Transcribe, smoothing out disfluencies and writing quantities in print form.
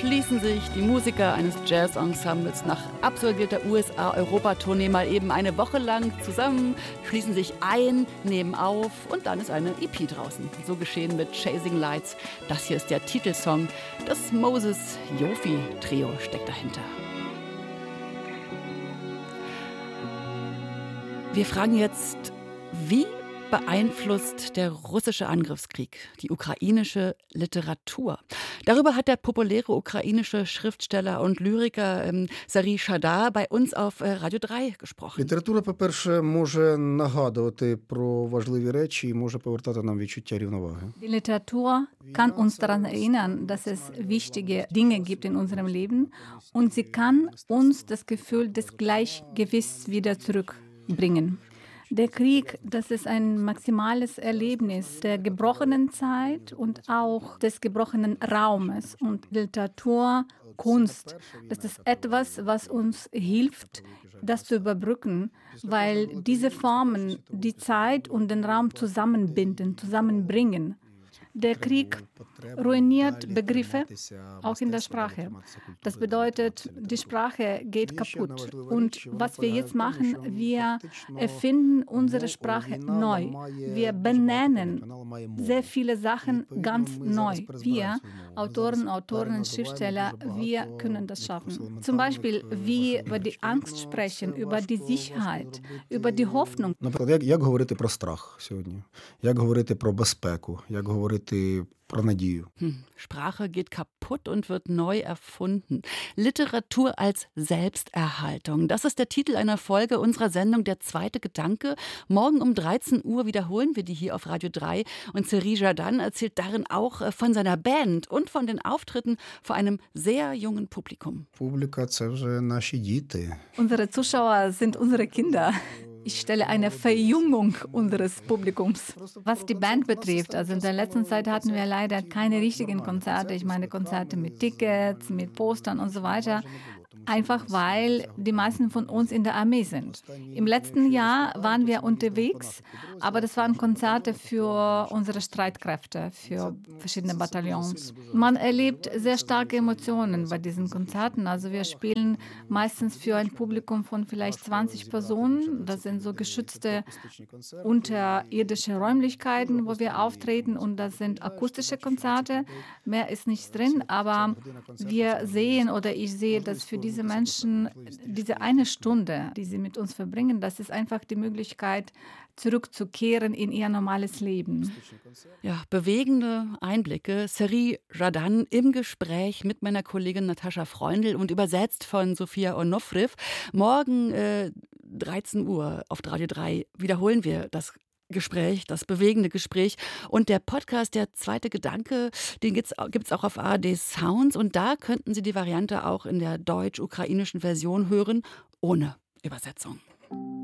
schließen sich die Musiker eines Jazz-Ensembles nach absolvierter USA-Europa-Tournee mal eben eine Woche lang zusammen, schließen sich ein, nehmen auf und dann ist eine EP draußen. So geschehen mit Chasing Lights. Das hier ist der Titelsong. Das Moses Yofi Trio steckt dahinter. Wir fragen jetzt, wie beeinflusst der russische Angriffskrieg die ukrainische Literatur? Darüber hat der populäre ukrainische Schriftsteller und Lyriker Sari Chadar bei uns auf Radio 3 gesprochen. Література, по-перше, може нагадувати про важливі речі і може повертати нам відчуття рівноваги. Die Literatur kann uns daran erinnern, dass es wichtige Dinge gibt in unserem Leben und sie kann uns das Gefühl des Gleichgewichts wieder zurückbringen. Der Krieg, das ist ein maximales Erlebnis der gebrochenen Zeit und auch des gebrochenen Raumes. Und Literatur, Kunst, das ist etwas, was uns hilft, das zu überbrücken, weil diese Formen die Zeit und den Raum zusammenbinden, zusammenbringen. Der Krieg ruiniert Begriffe, auch in der Sprache. Das bedeutet, die Sprache geht kaputt. Und was wir jetzt machen, wir erfinden unsere Sprache neu. Wir benennen sehr viele Sachen ganz neu. Wir, Autoren, Autorinnen, Schriftsteller, wir können das schaffen. Zum Beispiel, wie über die Angst sprechen, über die Sicherheit, über die Hoffnung. Наприклад, як говорити про страх сьогодні? Як говорити про безпеку? Як говорити про надію? Sprache geht kaputt und wird neu erfunden. Literatur als Selbsterhaltung. Das ist der Titel einer Folge unserer Sendung Der zweite Gedanke. Morgen um 13 Uhr wiederholen wir die hier auf Radio 3. Und Sari Chadar erzählt darin auch von seiner Band und von den Auftritten vor einem sehr jungen Publikum. Публіка – це вже наші діти. Unsere Zuschauer sind unsere Kinder. Ich stelle eine Verjüngung unseres Publikums. Was die Band betrifft, also in der letzten Zeit hatten wir leider keine richtigen Konzerte. Ich meine Konzerte mit Tickets, mit Postern und so weiter. Einfach weil die meisten von uns in der Armee sind. Im letzten Jahr waren wir unterwegs, aber das waren Konzerte für unsere Streitkräfte, für verschiedene Bataillons. Man erlebt sehr starke Emotionen bei diesen Konzerten. Also wir spielen meistens für ein Publikum von vielleicht 20 Personen. Das sind so geschützte unterirdische Räumlichkeiten, wo wir auftreten, und das sind akustische Konzerte. Mehr ist nichts drin, aber wir sehen oder ich sehe, dass für diese Menschen, diese eine Stunde, die sie mit uns verbringen, das ist einfach die Möglichkeit, zurückzukehren in ihr normales Leben. Ja, bewegende Einblicke. Sari Chadar im Gespräch mit meiner Kollegin Natascha Freundl und übersetzt von Sophia Onofriv. Morgen 13 Uhr auf Radio 3 wiederholen wir das Gespräch, das bewegende Gespräch. Und der Podcast Der zweite Gedanke, den gibt's auch auf ARD Sounds. Und da könnten Sie die Variante auch in der deutsch-ukrainischen Version hören, ohne Übersetzung.